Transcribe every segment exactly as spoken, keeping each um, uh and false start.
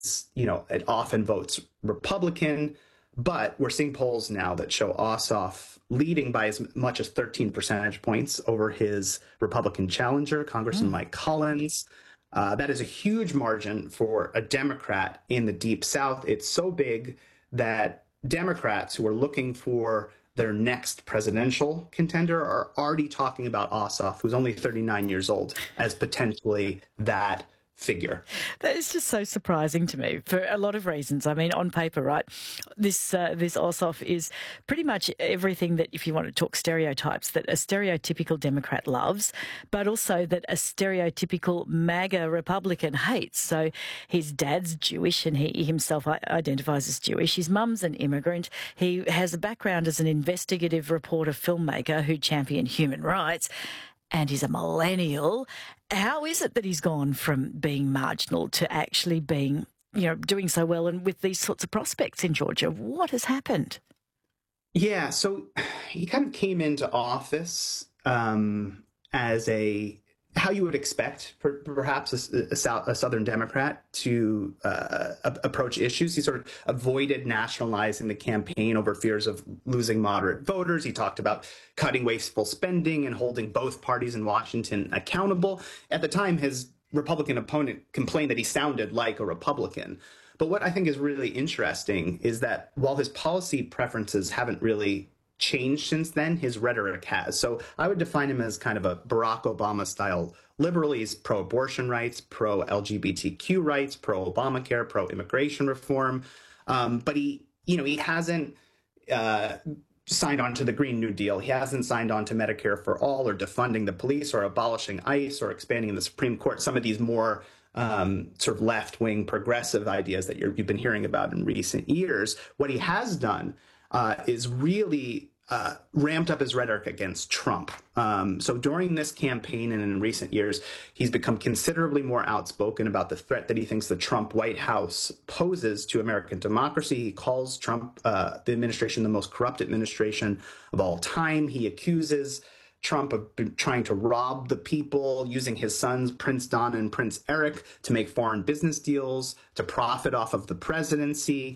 you know, it often votes Republican. But we're seeing polls now that show Ossoff leading by as much as thirteen percentage points over his Republican challenger, Congressman mm. Mike Collins. Uh, that is a huge margin for a Democrat in the Deep South. It's so big that Democrats who are looking for their next presidential contender are already talking about Ossoff, who's only thirty-nine years old, as potentially that figure. That is just so surprising to me for a lot of reasons. I mean, on paper, right, this uh, this Ossoff is pretty much everything that, if you want to talk stereotypes, that a stereotypical Democrat loves, but also that a stereotypical MAGA Republican hates. So his dad's Jewish and he himself identifies as Jewish. His mum's an immigrant. He has a background as an investigative reporter filmmaker who championed human rights. And he's a millennial. How is it that he's gone from being marginal to actually being, you know, doing so well and with these sorts of prospects in Georgia? What has happened? Yeah, so he kind of came into office um, as a, how you would expect per, perhaps a, a, South, a Southern Democrat to uh, a, approach issues. He sort of avoided nationalizing the campaign over fears of losing moderate voters. He talked about cutting wasteful spending and holding both parties in Washington accountable. At the time, his Republican opponent complained that he sounded like a Republican. But what I think is really interesting is that while his policy preferences haven't really changed since then, his rhetoric has. So I would define him as kind of a Barack Obama style liberal. He's pro-abortion rights, pro-L G B T Q rights, pro-Obamacare, pro-immigration reform. Um, but he, you know, he hasn't uh, signed on to the Green New Deal. He hasn't signed on to Medicare for all, or defunding the police, or abolishing ICE, or expanding the Supreme Court. Some of these more um, sort of left-wing progressive ideas that you're, you've been hearing about in recent years. What he has done uh, is really Uh, ramped up his rhetoric against Trump. Um, so during this campaign and in recent years, he's become considerably more outspoken about the threat that he thinks the Trump White House poses to American democracy. He calls Trump, uh, the administration, the most corrupt administration of all time. He accuses Trump of trying to rob the people, using his sons, Prince Don and Prince Eric, to make foreign business deals, to profit off of the presidency.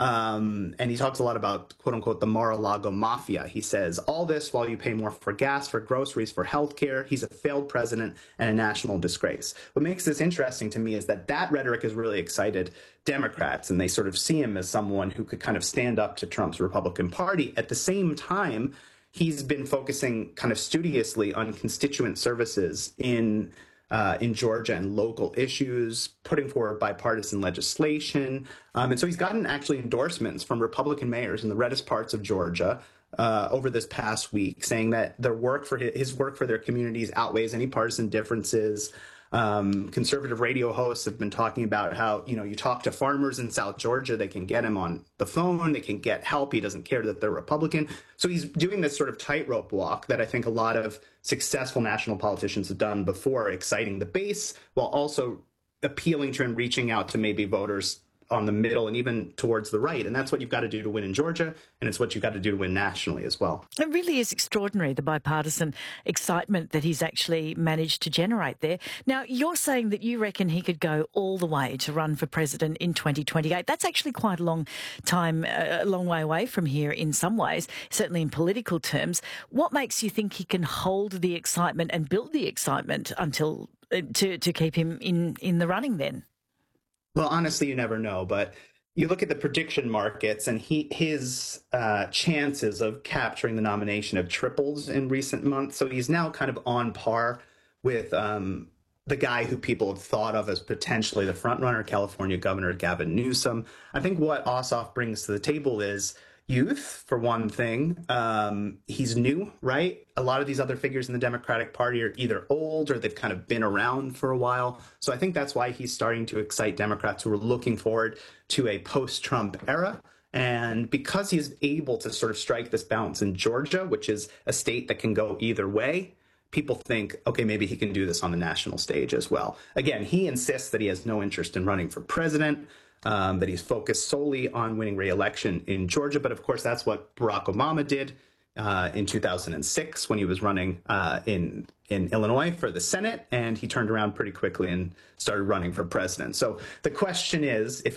Um, and he talks a lot about, quote unquote, the Mar-a-Lago mafia. He says, all this while you pay more for gas, for groceries, for healthcare. He's a failed president and a national disgrace. What makes this interesting to me is that that rhetoric has really excited Democrats, and they sort of see him as someone who could kind of stand up to Trump's Republican Party. At the same time, he's been focusing kind of studiously on constituent services in Uh, in Georgia and local issues, putting forward bipartisan legislation. Um, and so he's gotten actually endorsements from Republican mayors in the reddest parts of Georgia uh, over this past week, saying that their work for his, his work for their communities outweighs any partisan differences. Um, conservative radio hosts have been talking about how, you know, you talk to farmers in South Georgia, they can get him on the phone, they can get help. He doesn't care that they're Republican. So he's doing this sort of tightrope walk that I think a lot of successful national politicians have done before, exciting the base while also appealing to and reaching out to maybe voters on the middle and even towards the right. And that's what you've got to do to win in Georgia, and it's what you've got to do to win nationally as well. It really is extraordinary, the bipartisan excitement that he's actually managed to generate there. Now, you're saying that you reckon he could go all the way to run for president in twenty twenty-eight. That's actually quite a long time, a long way away from here in some ways, certainly in political terms. What makes you think he can hold the excitement and build the excitement until to, to keep him in, in the running then? Well, honestly, you never know, but you look at the prediction markets, and he his uh, chances of capturing the nomination have tripled in recent months. So he's now kind of on par with um, the guy who people have thought of as potentially the frontrunner, California Governor Gavin Newsom. I think what Ossoff brings to the table is youth, for one thing. Um, he's new, right? A lot of these other figures in the Democratic Party are either old or they've kind of been around for a while. So I think that's why he's starting to excite Democrats who are looking forward to a post-Trump era. And because he's able to sort of strike this balance in Georgia, which is a state that can go either way, people think, okay, maybe he can do this on the national stage as well. Again, he insists that he has no interest in running for president. Um, that he's focused solely on winning re-election in Georgia. But of course, that's what Barack Obama did uh, in two thousand six when he was running uh, in, in Illinois for the Senate. And he turned around pretty quickly and started running for president. So the question is, if